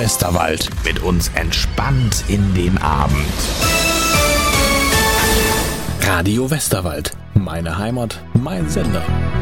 Westerwald. Mit uns entspannt in den Abend. Radio Westerwald. Meine Heimat, mein Sender.